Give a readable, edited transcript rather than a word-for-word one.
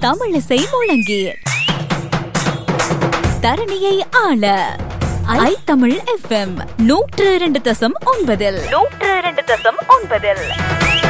தமிழிசை முழங்கி தரணியை ஆள ஐ தமிழ் FM 102.9